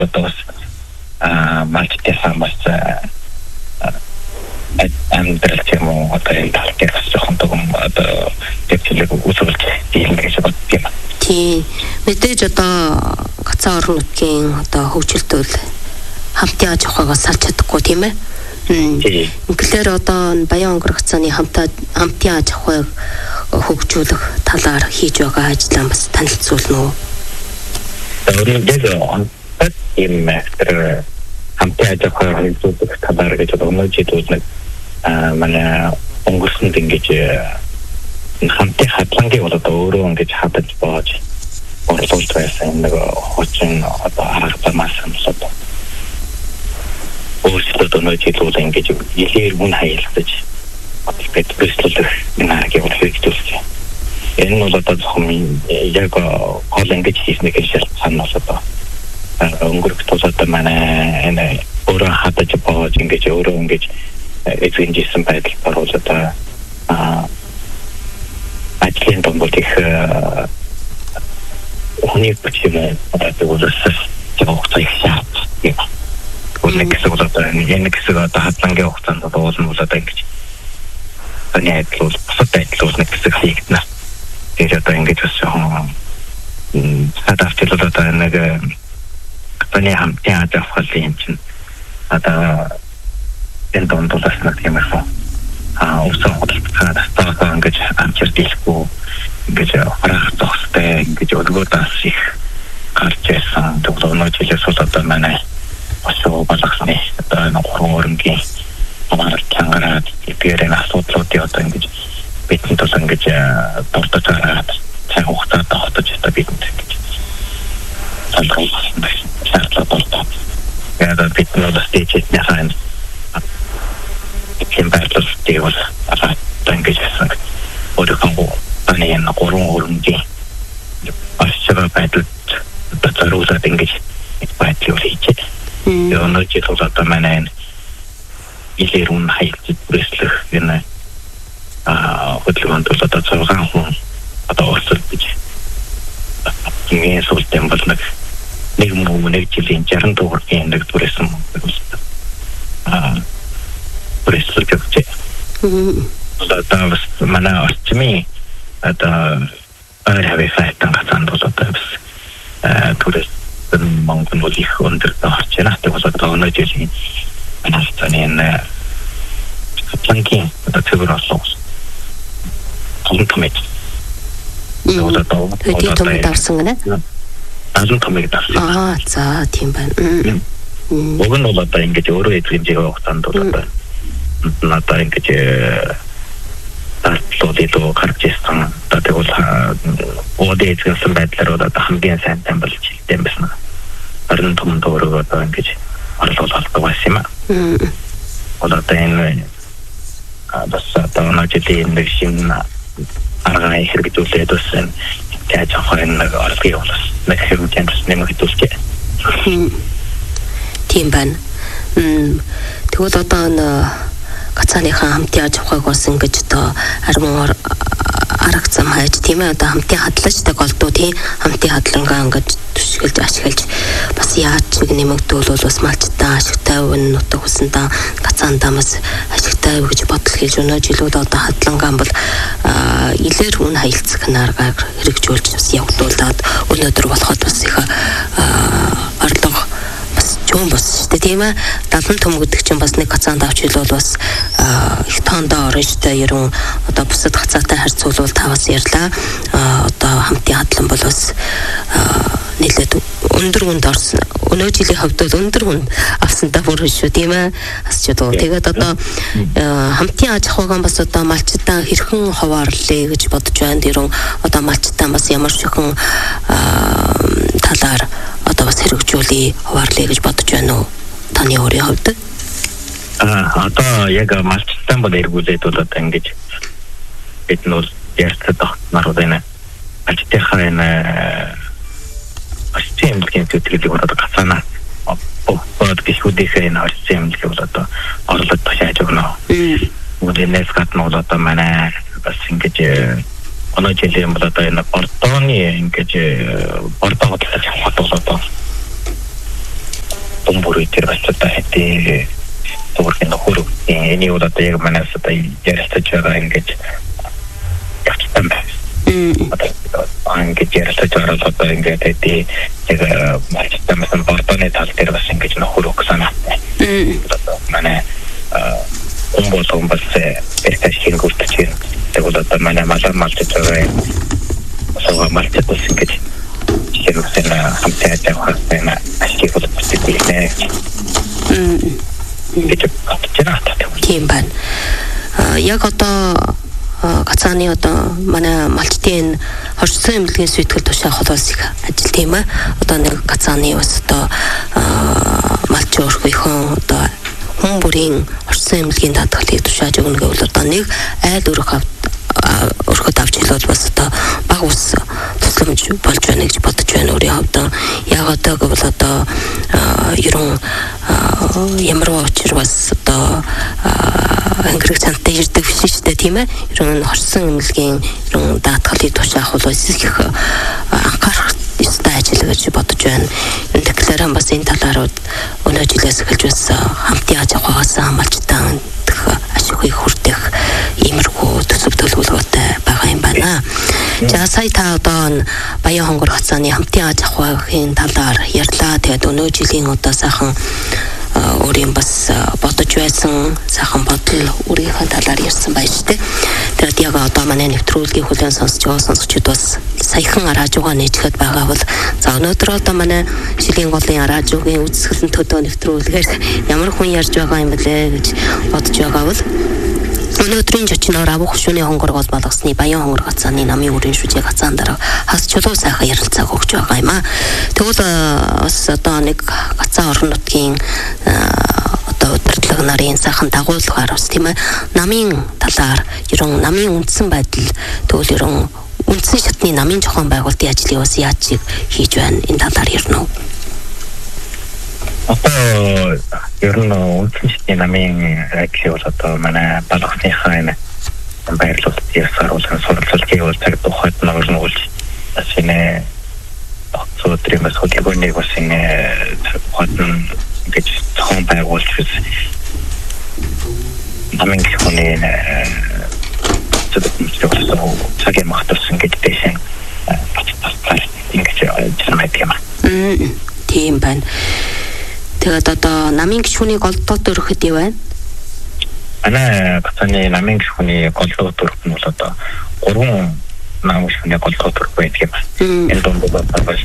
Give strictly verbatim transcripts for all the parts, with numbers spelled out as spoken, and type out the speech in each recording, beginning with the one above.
одоо бас а малчтай самбас амьдрал тийм үү одоо энэ талдаа бас жоохон том одоо төвчлэг үүсгэж дийлнэ гэж боддог юм. Тийм. Мэдээж одоо гацаа орон нутгийн одоо хөгжилтөл хамтын аж ахуйгаа салж чадахгүй тийм ээ. Тэгэхээр одоо Баян өнгөр гацааны хамтаа хамтын аж ахуйг хөгжүүлэх талаар хийж байгаа ажлаа бас танилцуулна уу? Өөрөөр хэлбэл ийм мастер хамтын аж ахуйг хөгжүүлэх талаар гэж өнөөдөр жишээлбэл а манай өнгөрсөнд ингэж хамтын хадлагын бол одоо өөрөө ингэж хадаж боож орлуулж байсан нэг хочин одоо арга замаас одоо өөрсдөө өнөөдөр ингэж илээр мөн хаялдаж бэдрэслэх наагийн хэрэгжүүлж байна. Энэ бол одоо зөвхөн яг гол ингэж хийснэ гэж шалтгаан нь одоо өнгөрөх тусаад манай энэ өөрөө хадаж боож ингэж өөрөө ингэж эзэнжсэн байдал оруулж одоо а ажлын домбот их хүний бичмээ одоо өөрөөсөө зөвхөн их шат юм. Үнэ гэсэн үг одоо энэ гэсэн одоо хадлагын хугацаанд одоо уулын болоод ингэж таны ажил бол бусад ажил бол нэг хэсэг хийгдэнэ. Тэгээд одоо ингэж бас жоохон хадагчл одоо нэг таны хамтын аж ахуйн юм чинь одоо энэ дондолс нэг юм аа а усан хөдөлгөөнд тастаа ингэж амжилт дийлэхгүй ингэж харах зохистой ингэж өлгөөдөөс их гарч ирсэн. Тэгвэл өнөө жилээс бол одоо манай осоо балахсны одоо нэг гурван өрнгийн амаар чангараад эдгээрэн асуудлуудыг одоо ингэж бидэнд бол ингэж дурдж байгаа цаг хугацаанд хотож одоо бидэнд ингэж салгуулсан байсан. Шаардлага болдог. Тэгээд бид нөө дэжэт яхан тийм байдлуудыг бол одоо ингэж хэлсэн. Өөрөөр таны энэ гурван өрнгийн ашиг байдал одоо зориулаад ингэж байдлыг хийж. Өнөөдөр бол одоо манай илэр үн хаягдж бүрслэх энэ а хөдөлгөөнд бол одоо цогцон хүн одоо орсон гэж энэ сүлтэн бол нэг нэг муу нэг жилийн жарган дуургийн нэг бүрсэн а бүрсэн гэж одоо бас манай орчмын одоо арай хавьяатан гацаанд бол одоо бас түрсэн монгол бол их өндөр орч байна. Тэгээд бол одоо өнөөдөр манай таны планкин одоо цэвэр олсон. Олон томит. Одоо тэгээд томит авсан гэнэ. Олон томит авсан. Аа за тийм байна. Уг нь бол одоо ингэж өөрөө эзэмжих хугацаанд бол одоо надад ингэж татлуудыг гарч ирсэн. Тэгээд бол өөдөө эзэмсэн байдлаар одоо хамгийн сайн тамбалж хэлсэн байсан. Харин том доороо одоо ингэж орлуулалт байсан юм аа. Одоо энэ бас одоо нэгжлийн нэг шинэ арга хэрэгжүүлээд өссөн яаж ахын нэг орлогыг болс нэг хэрэгжүүлж нэмэгдүүлж. Тийм байна. Тэгвэл одоо гацааныхаа хамтын аж ахуйг бас ингэж одоо армуур арга зам хайж тийм ээ одоо хамтын хадлажтай голдуу тийм хамтын хадлангаа ингэж түшгэлж ашиглаж бас яаж нэг нэмэгдүүл бол бас малчтаа ашигтай үн нутаг хүсэндээ гацаандаа бас ашигтай гэж бодол хийж өнөө жилүүд одоо хадлангаа бол илэр хүн хаялцах наргаар хэрэгжүүлж бас явагдуулаад өнөөдөр болоход бас их орлого юм бас шүү дээ тийм ээ далан том гэдэг чинь бас нэг гацаанд авч хил бол бас их тоондоо орно шүү дээ ерөн одоо бусад гацаатай харьцуулбал таваас ярьлаа одоо хамтын хадлан бол бас нэлээд өндөр хүнд орсон өнөө жилийн хувьд бол өндөр хүнд авсандаа бүр шүү тийм ээ асч удаа тэгээд одоо хамтын аж ахуйг бас одоо малчтаа хэрхэн хуваарлаа гэж бодож байна дэрэн одоо малчтаа бас ямар шихэн талаар одоо бас хэрэгжүүлээ хуваарлаа гэж бодож байна уу таны өөрийн хувьд а одоо яг малчтаа бол эргүүлээд бол одоо ингэж бид нь бол ярцад нар байна малчтынхаа энэ системийн төтөлийг одоо гацаана бод гişүүдийнхээ энэ системийг бол одоо орлоод ташааж өгнө. Үдэнэс гадна бол одоо манай бас ингэж оноо жилийн бол одоо энэ портооны ингэж портоо хөтлөж авах бол одоо Бомбуры тэр бас одоо хэдий Туркийн хөрөг энэ юу одоо яг манаас одоо ярилцаж байгаа ингэж явчихсан байна. Ангиж ярилцаж байгаа одоо ингээд хэдий яг мартамсан бортоны тал дээр бас ингэж нөхөрөг санаатай. Манай Умбол умбас персэж хингүүлж чинь тэгвэл одоо манай малаа малчж байгаа юм. Сова малчж болсон гэж хэрвээ хамтаа явах байна. Ашиг бол бүтээхээ. Мм. гэж бодчихно. Тийм байна. Яг одоо гацааны одоо манай малчтын хорцсон эмнэлгийн сүйтгэл тушаах холоос их ажил тийм ээ. Одоо нэг гацааны бас одоо малч өөрхөн одоо хүн бүрийн орсон эмнэлгийн даатгалыг тушааж өгнө гэвэл одоо нэг айл өрөх өрхөд авч хэлвэл бас одоо баг ус тусламж болж байна гэж бодож байна өөрийн хувьд. Яг одоо гэвэл одоо ерөн ямар учир бас одоо ангирэг цантай ирдэг биш шүү дээ тийм ээ. Ерөн хорсон эмнэлгийн ерөн даатгалыг тушаах бол их анхаарах ёстой ажил гэж бодож байна. Энэ тэгэхээр бас энэ талаарууд өнөө жилээс эхэлж бас хамт яаж явахаас хамаарчтай ашиг их хүртэх иймэрхүү төсөв төлөвлөгөөтэй байгаа юм байна. За сая та одоо Баян хонгор хацааны хамтын яаж авахын талаар ярьлаа. Тэгээд өнөө жилийн одоо сайхан өөрийн бас бодож байсан сайхан бодол өөрийнхөө талаар ярьсан байж тээ. Тэгээд яг одоо манай нэвтрүүлгийн хүлээн сонсч байгаа сонсогчид бас саяхан радиогоо нээжхэд байгаа бол за өнөөдөр одоо манай шилийн голын радиогийн үзэсгэлэн төдөө нэвтрүүлгээр ямар хүн ярьж байгаа юм бэлээ гэж бодож байгаа бол өнөөдрийн жочноор авах шөнийн хонгор гол болгосны Баян хонгор гацааны намын үрийн шүжээ гацаан дараа хас чулуу сайхан ярилцааг өгч байгаа юм аа. Тэгвэл бас одоо нэг гацаа орон нутгийн одоо удирдлага нарын сайхан дагуулгаар бас тийм ээ намын талаар ерөн намын үндсэн байдал тэгвэл ерөн үндсэн шатны намын зохион байгуулалтын ажлыг бас яаж хийж байна энэ талаар ярина уу? Одоо ер нь үндсэн шатны намын ажлыг бол одоо манай балахныхаа энэ байрлалд ясааруулсан сурвалжлагыг бол цаг тухайд нөөрнүүлж бас энэ цодрын бас хөдөлгөөнийг бас энэ тухайд гэж зохион байгуулж намын гихүүний зөвхөн цагийн махтарсан гэж дэсэн пастар ингэж жирмэт юм. Мм тийм байна. Тэгээд одоо намын гишүүнийг голдоод өрөхөд юу байна? Ана гацааны намын гишүүний голдоод өрөх нь бол одоо гурван намын гишүүний голдоод өрөх байдаг юм. Энэ донд бол бас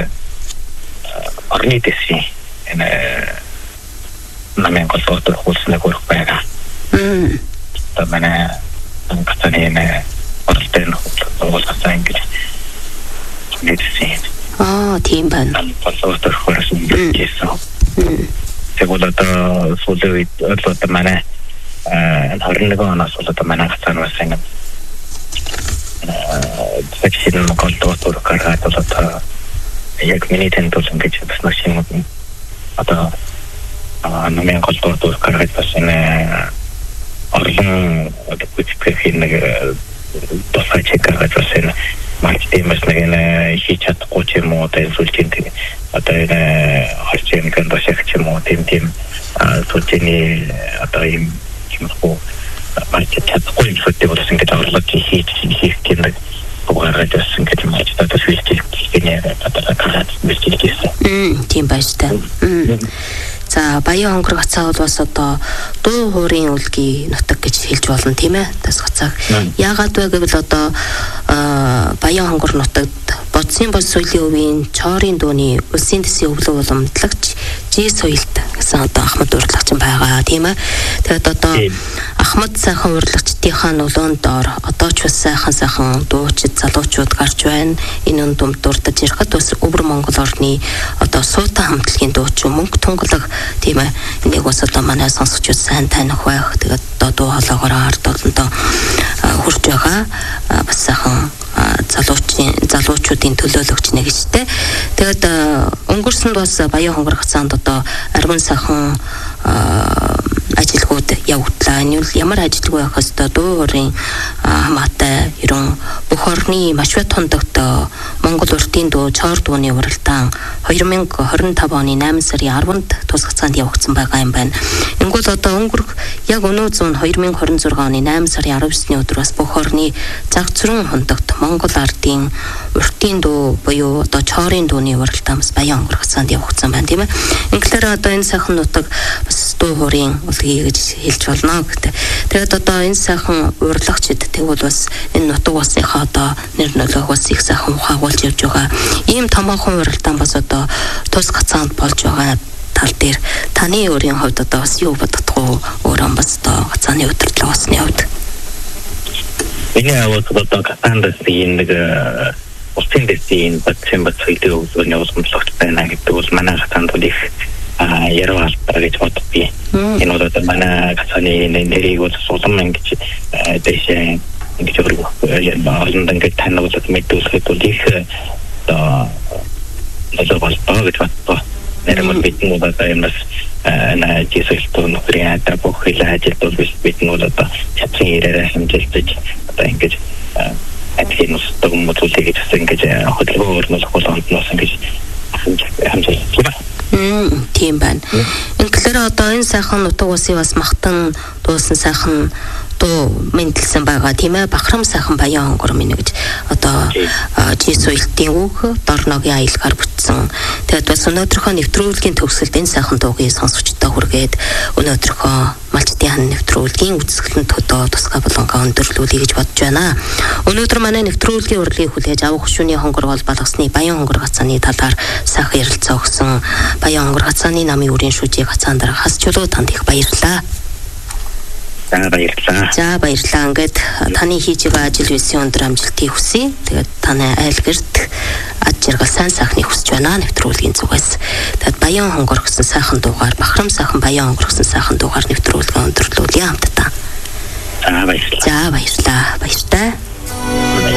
орны дэсийн энэ намын голдоод өрөх үлснэг өрөх байгаа. Мм. Одоо манай гацааны энэ оролтын хуулгацаа ингэж нэгсэн. Аа тийм байна. Голдоод өрөх хэрэгс ингэсэн. Тэгвэл одоо сүүлийн үед одоо манай харин нэг оноос бол одоо манай гацаан бас ингэ секшн голдоод өрөх гаргаад бол одоо яг миний тэнд бол ингэж бас машин одоо намын голдоод өрөх гаргаад бас энэ орлон одоо бүтгэхийн нэг тусгай чек гаргаад бас энэ маркетинг бас нэг энэ хийж чадахгүй ч юм уу одоо энэ сүлжийн одоо энэ харчин гэн бас их ч юм уу тийм тийм сүлжээний одоо юм юмхүү маркет чадахгүй юм сүлжээ бол ингэж орлож хийж хийх тийм нэг угаараад бас ингэж маш одоо сүлжээ хийхний одоо карат бэлтгэсэн. Мм тийм байж та. За Баян хонгор гацаа бол бас одоо дуу хуурын үлгий нутаг гэж хэлж болно тийм ээ. Тас гацааг. Яагаад вэ гэвэл одоо Баян хонгор нутагт бодсын бод соёлын өвийн чорын дууны улсын дэсийн өвлөө уламжлагч жи соёлт гэсэн одоо Ахмад урлагч байгаа тийм ээ. Тэгээд одоо Ахмад сайхан урлагчдынхаа нөлөөнд доор одоо ч бас сайхан сайхан дуучид залуучууд гарч байна. Энэ дүмд дурдж ирэхэд бас өвөр Монгол орны одоо суутай хамтлагийн дуучин мөнгө тунгалаг тийм ээ. Энийг бас одоо манай сонсогчид сайн таних байх. Тэгээд одоо дуу хоолоогоор ард олонтоо хурж байгаа. Бас сайхан залуучийн залуучуудын төлөөлөгч нэг гэжтэй. Тэгээд өнгөрсөнд бас Баян хонгор гацаанд одоо аргун сайхан ажилгууд явагдлаа. Энэ бол ямар ажилгүй байх ёстой дуу хоорын хамаатай ерөн бүх орны маш бат хондогт Монгол уртын дуу чоор дууны уралдаан two thousand twenty-five оны nine сарын ten-нд тус хацаанд явагдсан байгаа юм байна. Ингүүл одоо өнгөрөх яг өнөө зүүн two thousand twenty-six оны nine сарын nineteen-ний өдөр бас бүх орны заг зургийн хондогт Монгол ардын уртын дуу буюу одоо чоорын дууны уралдаан бас баян өнгөрөх хацаанд явагдсан байна тийм ээ. Инглээр одоо энэ сайхан нутаг бас дуу хоорын үлгий гэж хэлж болно гэдэг. Тэгээд одоо энэ сайхан урлагчид тэгвэл бас энэ нутаг улсынхаа одоо нэр нөлөөх бас их сайхан ухаагуулж явж байгаа. Ийм томоохон уралдаан бас одоо тус хацаанд болж байгаа тал дээр таны өөрийн хувьд одоо бас юу боддог вэ? Өөрөө бас одоо хацааны өдөрлөг усны хувьд. Миний аваад одоо хацаанд нэг улсын дэсийн батсан батсалтай үзүүний уламжлалт байна гэдэг бол манай хацаанд бол их яруу албаа гэж боддгийг. Энэ бол одоо манай хацааны нэрийг бол сулам ингэж дэшээ ингэж өргөх олон ингээд танилцуулаад мэдүүлэхэд бол их одоо нэлээд болтоо гэж боддоо. Нэрмэл бидний бол одоо юмас на жисэлтөө нөхрийн ата бүх хилээ ажилт бол бидний бол одоо чадсан ирээрээ хэмжилж одоо ингэж адилхан устдаг мөчлөгийг гэж ингэж хөдөлгөөн өрнөх болгоноос ингэж хэмжилж байна. Мм тийм байна. Инглээр одоо энэ сайхан нутаг улсын бас махтан дуусан сайхан дуу мэдлсэн байгаа тийм ээ. Бахрам сайхан баян өнгөр минь гэж одоо жисүйлтийн үг дорногийн аялгаар бүтсэн. Тэгээд бас өнөөдрийнхөө нэвтрүүлгийн төгсөлд энэ сайхан дуугийн сонсогчдод хүргээд өнөөдрийнхөө малчдын хан нэвтрүүлгийн үзэсгэлэнт төдөө тусгай болонгоо өндөрлүүлэе гэж бодож байна. Өнөөдөр манай нэвтрүүлгийн урлагийг хүлээж авах шөнийн хонгор бол балгасны баян хонгор гацааны талаар сайхан ярилцаа өгсөн. Баян хонгор гацааны намын үрийн шүүжийг гацаан дараа хасчлуу танд их баярлалаа. За баярлалаа. За баярлалаа. Ингээд таны хийж байгаа ажил үйлсийн өндөр амжилтыг хүсье. Тэгээд таны айл гэрт аж жаргал сайн сайхныг хүсэж байна нэвтрүүлгийн зүгээс. Тэгээд баян хонгор гэсэн сайхан дуугаар бахрам сайхан баян хонгор гэсэн сайхан дуугаар нэвтрүүлгээ өндөрлүүлье хамтдаа. За баярлалаа. За баярлалаа. Баяртай.